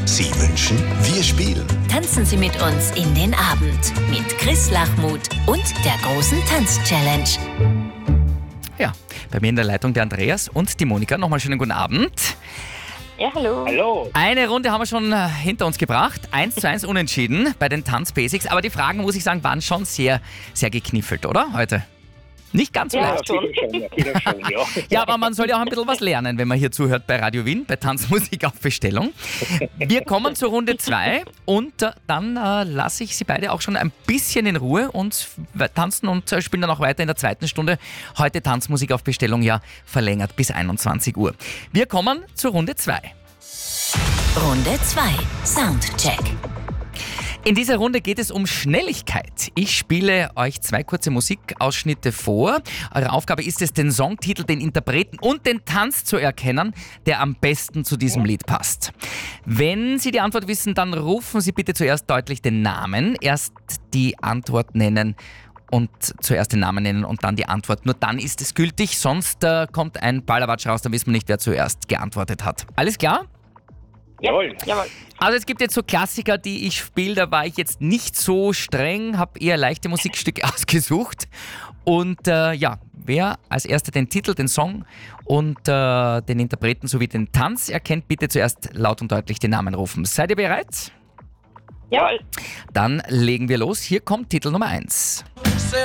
Sie wünschen, wir spielen. Tanzen Sie mit uns in den Abend mit Chris Lachmuth und der großen Tanz-Challenge. Ja, bei mir in der Leitung der Andreas und die Monika. Nochmal schönen guten Abend. Ja, hallo. Hallo. Eine Runde haben wir schon hinter uns gebracht. 1:1 unentschieden bei den Tanzbasics. Aber die Fragen, muss ich sagen, waren schon sehr, sehr gekniffelt, oder? Heute. Nicht ganz so Ja, leicht. schon. Ja. Ja, aber man soll ja auch ein bisschen was lernen, wenn man hier zuhört bei Radio Wien, bei Tanzmusik auf Bestellung. Wir kommen zur Runde 2 und dann lasse ich Sie beide auch schon ein bisschen in Ruhe und tanzen und spielen dann auch weiter in der zweiten Stunde. Heute Tanzmusik auf Bestellung ja verlängert bis 21 Uhr. Wir kommen zur Runde 2. Runde 2. Soundcheck. In dieser Runde geht es um Schnelligkeit. Ich spiele euch 2 kurze Musikausschnitte vor. Eure Aufgabe ist es, den Songtitel, den Interpreten und den Tanz zu erkennen, der am besten zu diesem Lied passt. Wenn Sie die Antwort wissen, dann rufen Sie bitte zuerst deutlich den Namen, erst die Antwort nennen und zuerst den Namen nennen und dann die Antwort. Nur dann ist es gültig, sonst kommt ein Ballerwatsch raus, dann wissen wir nicht, wer zuerst geantwortet hat. Alles klar? Jawohl. Jawohl. Also es gibt jetzt so Klassiker, die ich spiele, da war ich jetzt nicht so streng, habe eher leichte Musikstücke ausgesucht. Und wer als erster den Titel, den Song und den Interpreten sowie den Tanz erkennt, bitte zuerst laut und deutlich den Namen rufen. Seid ihr bereit? Jawohl. Dann legen wir los. Hier kommt Titel Nummer 1.